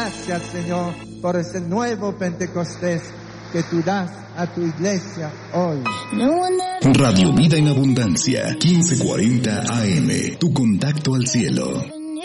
Gracias, Señor, por ese nuevo Pentecostés que tú das a tu iglesia hoy. Radio Vida en Abundancia, 1540 AM, tu contacto al cielo.